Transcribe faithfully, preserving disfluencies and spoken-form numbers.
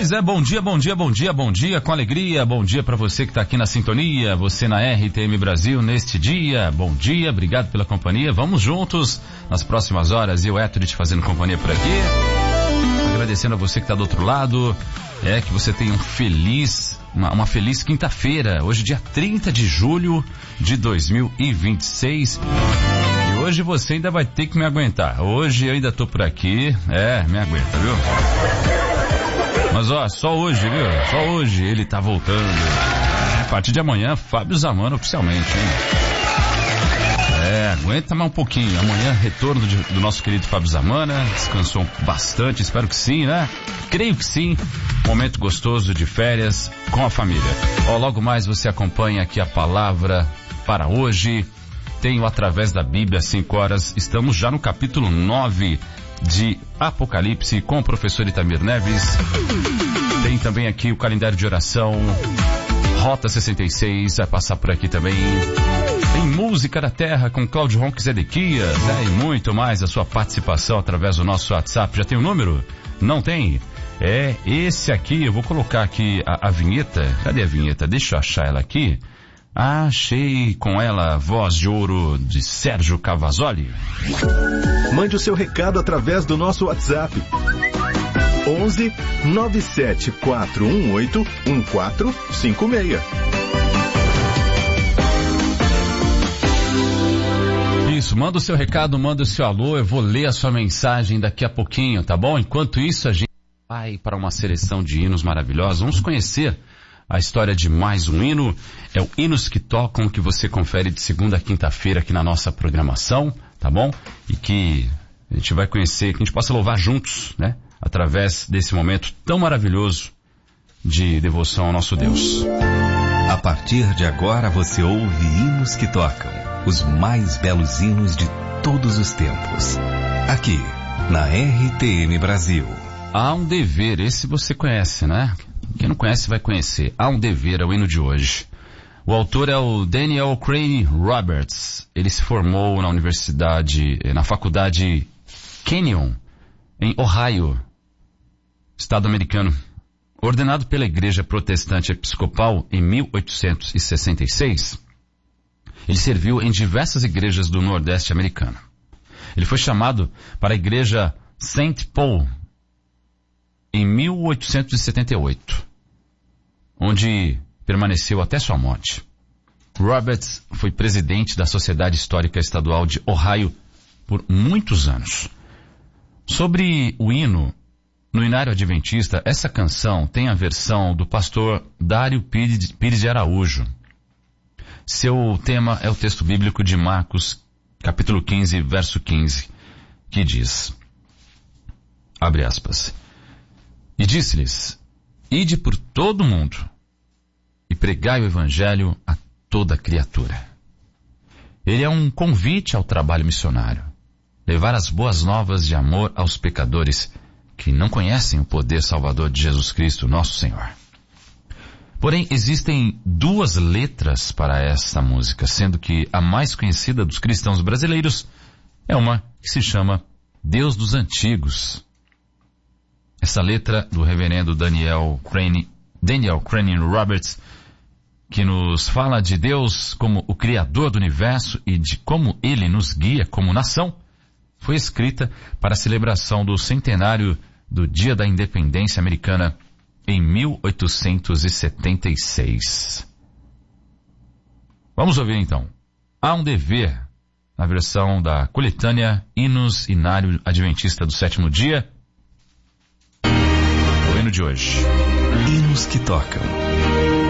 Pois é, bom dia, bom dia, bom dia, bom dia, com alegria, bom dia para você que está aqui na sintonia, você na R T M Brasil neste dia, bom dia, obrigado pela companhia, vamos juntos nas próximas horas, eu, Héctor, te fazendo companhia por aqui, agradecendo a você que está do outro lado, é que você tenha um feliz, uma, uma feliz quinta-feira, hoje dia trinta de julho de dois mil e vinte e seis, e hoje você ainda vai ter que me aguentar, hoje eu ainda tô por aqui, é, me aguenta, viu? Mas ó, só hoje, viu? Só hoje ele tá voltando. A partir de amanhã, Fábio Zamano oficialmente, hein? É, aguenta mais um pouquinho. Amanhã, retorno de, do nosso querido Fábio Zamana. Descansou bastante, espero que sim, né? Creio que sim. Momento gostoso de férias com a família. Ó, logo mais você acompanha aqui a palavra para hoje. Tenho através da Bíblia, cinco horas. Estamos já no capítulo nove de Apocalipse com o professor Itamir Neves. Tem também aqui o calendário de oração, Rota sessenta e seis, vai passar por aqui também. Tem Música da Terra com Cláudio Ronques Edequias, né? E muito mais a sua participação através do nosso WhatsApp. Já tem o número? Não tem? É esse aqui, eu vou colocar aqui a, a vinheta. Cadê a vinheta? Deixa eu achar ela aqui. Achei com ela a voz de ouro de Sérgio Cavazzoli. Mande o seu recado através do nosso WhatsApp. onze nove sete quatro um oito um quatro cinco seis. Isso, manda o seu recado, manda o seu alô, eu vou ler a sua mensagem daqui a pouquinho, tá bom? Enquanto isso, a gente vai para uma seleção de hinos maravilhosos. Vamos conhecer a história de mais um hino. É o Hinos que Tocam, que você confere de segunda a quinta-feira aqui na nossa programação, tá bom? E que a gente vai conhecer, que a gente possa louvar juntos, né? Através desse momento tão maravilhoso de devoção ao nosso Deus. A partir de agora você ouve Hinos que Tocam, os mais belos hinos de todos os tempos. Aqui, na R T M Brasil. Há um dever, esse você conhece, né? Quem não conhece vai conhecer. Há um dever, é o hino de hoje. O autor é o Daniel Crane Roberts. Ele se formou na universidade, na faculdade Kenyon, em Ohio, estado americano. Ordenado pela Igreja Protestante Episcopal em mil oitocentos e sessenta e seis, ele serviu em diversas igrejas do Nordeste americano. Ele foi chamado para a Igreja Saint Paul em mil oitocentos e setenta e oito, onde permaneceu até sua morte. Roberts foi presidente da Sociedade Histórica Estadual de Ohio por muitos anos. Sobre o hino, no Inário Adventista, essa canção tem a versão do pastor Dário Pires de Araújo. Seu tema é o texto bíblico de Marcos, capítulo quinze, verso quinze, que diz, abre aspas, e disse-lhes, ide por todo o mundo e pregai o evangelho a toda criatura. Ele é um convite ao trabalho missionário, levar as boas novas de amor aos pecadores que não conhecem o poder salvador de Jesus Cristo, nosso Senhor. Porém, existem duas letras para esta música, sendo que a mais conhecida dos cristãos brasileiros é uma que se chama Deus dos Antigos. Essa letra do reverendo Daniel Crane, Daniel Crane Roberts, que nos fala de Deus como o Criador do Universo e de como Ele nos guia como nação, foi escrita para a celebração do centenário do Dia da Independência Americana em mil oitocentos e setenta e seis. Vamos ouvir então. Há um dever, na versão da coletânea Hinos Inário Adventista do Sétimo Dia, o hino de hoje. Hinos que Tocam.